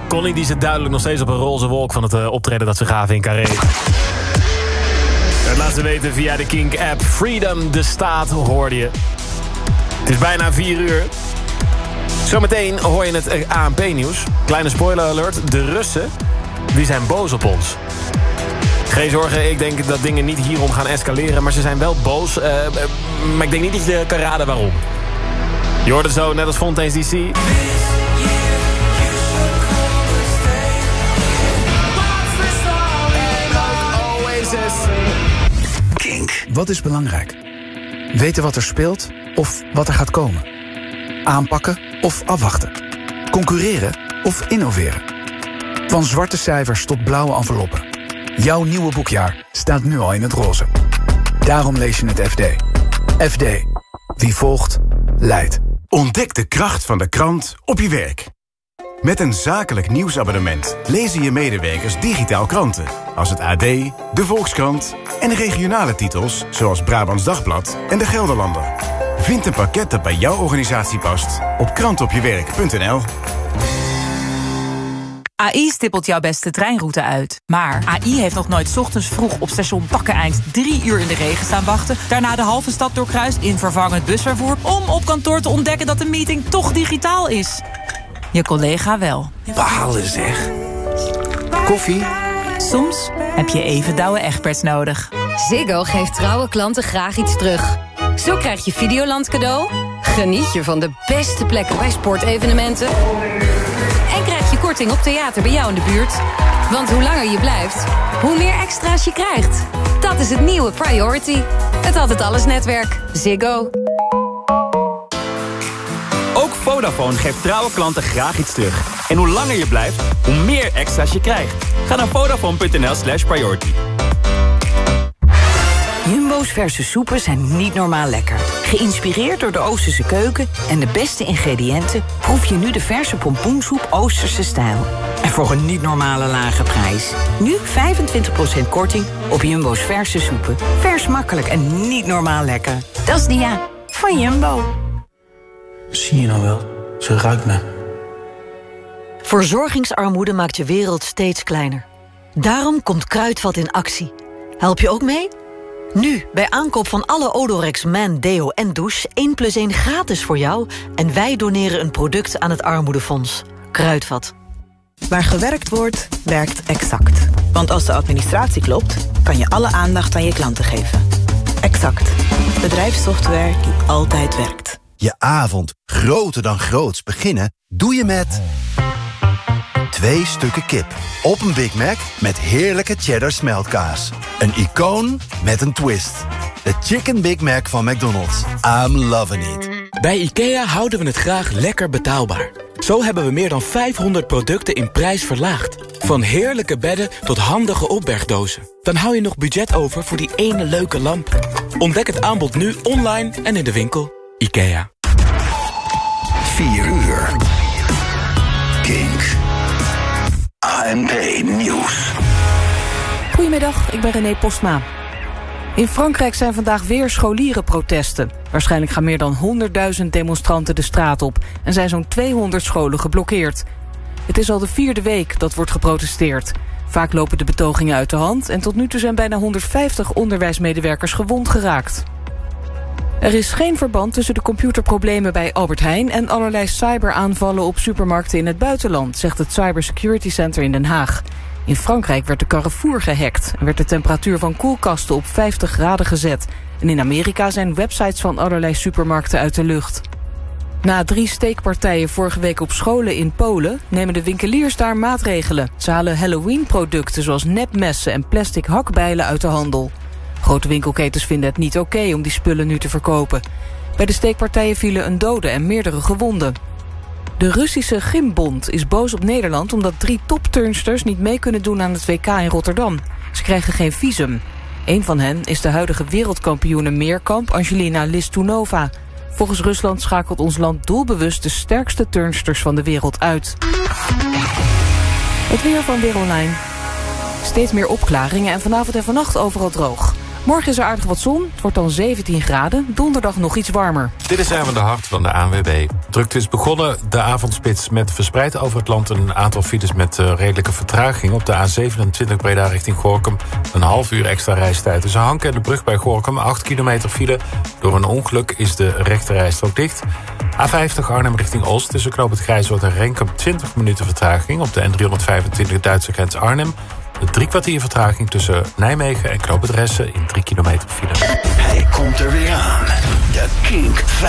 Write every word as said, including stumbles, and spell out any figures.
Connie die zit duidelijk nog steeds op een roze wolk van het uh, optreden dat ze gaven in Carré. Het laat ze weten via de Kink-app. Freedom, de staat, hoorde je. Het is bijna vier uur. Zometeen hoor je het A N P-nieuws. Kleine spoiler alert. De Russen, die zijn boos op ons. Geen zorgen, ik denk dat dingen niet hierom gaan escaleren. Maar ze zijn wel boos. Uh, maar ik denk niet dat je kan raden waarom. Je hoort het zo, net als Fontaine's D C. Kink. Wat is belangrijk? Weten wat er speelt of wat er gaat komen? Aanpakken of afwachten? Concurreren of innoveren? Van zwarte cijfers tot blauwe enveloppen. Jouw nieuwe boekjaar staat nu al in het roze. Daarom lees je het F D. F D. Wie volgt, leidt. Ontdek de kracht van de krant op je werk. Met een zakelijk nieuwsabonnement lezen je medewerkers digitaal kranten. Als het A D, de Volkskrant en regionale titels zoals Brabants Dagblad en de Gelderlander. Vind een pakket dat bij jouw organisatie past op krant op je werk punt n l. A I stippelt jouw beste treinroute uit. Maar A I heeft nog nooit 's ochtends vroeg op station Bakkeneind drie uur in de regen staan wachten, daarna de halve stad doorkruist in vervangend busvervoer, om op kantoor te ontdekken dat de meeting toch digitaal is. Je collega wel. Balen zeg. Koffie? Soms heb je even douwe egberts nodig. Ziggo geeft trouwe klanten graag iets terug. Zo krijg je Videoland cadeau, geniet je van de beste plekken bij sportevenementen en krijg je korting op theater bij jou in de buurt. Want hoe langer je blijft, hoe meer extra's je krijgt. Dat is het nieuwe Priority. Het Altijd Alles netwerk. Ziggo. Ook Vodafone geeft trouwe klanten graag iets terug. En hoe langer je blijft, hoe meer extra's je krijgt. Ga naar vodafone punt n l slash priority. Jumbo's verse soepen zijn niet normaal lekker. Geïnspireerd door de Oosterse keuken en de beste ingrediënten, proef je nu de verse pompoensoep Oosterse stijl. En voor een niet normale lage prijs. Nu vijfentwintig procent korting op Jumbo's verse soepen. Vers, makkelijk en niet normaal lekker. Dat is Dia van Jumbo. Zie je nou wel? Ze ruikt me. Verzorgingsarmoede maakt je wereld steeds kleiner. Daarom komt Kruidvat in actie. Help je ook mee? Nu, bij aankoop van alle Odorex Man, Deo en Douche... één plus één gratis voor jou en wij doneren een product aan het Armoedefonds. Kruidvat. Waar gewerkt wordt, werkt Exact. Want als de administratie klopt, kan je alle aandacht aan je klanten geven. Exact. Bedrijfssoftware die altijd werkt. Je avond groter dan groots beginnen doe je met twee stukken kip op een Big Mac met heerlijke cheddar smeltkaas. Een icoon met een twist. De Chicken Big Mac van McDonald's. I'm loving it. Bij IKEA houden we het graag lekker betaalbaar. Zo hebben we meer dan vijfhonderd producten in prijs verlaagd. Van heerlijke bedden tot handige opbergdozen. Dan hou je nog budget over voor die ene leuke lamp. Ontdek het aanbod nu online en in de winkel. IKEA. vier uur. Kink. A N P Nieuws. Goedemiddag, ik ben René Postma. In Frankrijk zijn vandaag weer scholierenprotesten. Waarschijnlijk gaan meer dan honderdduizend demonstranten de straat op en zijn zo'n tweehonderd scholen geblokkeerd. Het is al de vierde week dat wordt geprotesteerd. Vaak lopen de betogingen uit de hand en tot nu toe zijn bijna honderdvijftig onderwijsmedewerkers gewond geraakt. Er is geen verband tussen de computerproblemen bij Albert Heijn en allerlei cyberaanvallen op supermarkten in het buitenland, zegt het Cybersecurity Center in Den Haag. In Frankrijk werd de Carrefour gehackt en werd de temperatuur van koelkasten op vijftig graden gezet. En in Amerika zijn websites van allerlei supermarkten uit de lucht. Na drie steekpartijen vorige week op scholen in Polen nemen de winkeliers daar maatregelen. Ze halen Halloween-producten zoals nepmessen en plastic hakbijlen uit de handel. Grote winkelketens vinden het niet oké okay om die spullen nu te verkopen. Bij de steekpartijen vielen een dode en meerdere gewonden. De Russische Gymbond is boos op Nederland omdat drie topturnsters niet mee kunnen doen aan het W K in Rotterdam. Ze krijgen geen visum. Een van hen is de huidige wereldkampioene meerkamp Angelina Listunova. Volgens Rusland schakelt ons land doelbewust de sterkste turnsters van de wereld uit. Het weer van Weer Online. Steeds meer opklaringen en vanavond en vannacht overal droog. Morgen is er aardig wat zon. Het wordt dan zeventien graden. Donderdag nog iets warmer. Dit is Erwin de Hart van de A N W B. Drukte is begonnen, de avondspits, met verspreid over het land een aantal files met uh, redelijke vertraging. Op de A zevenentwintig Breda richting Gorinchem een half uur extra reistijd. Tussen Hank en de brug bij Gorinchem, acht kilometer file. Door een ongeluk is de rechte rijstrook dicht. A vijftig Arnhem richting Oost tussen Knoop het Grijzoord en Renkum twintig minuten vertraging. Op de N driehonderdvijfentwintig Duitse grens Arnhem. Drie kwartier vertraging tussen Nijmegen en Knoop het Ressen in drie kilometer file. Hij komt er weer aan. De Kink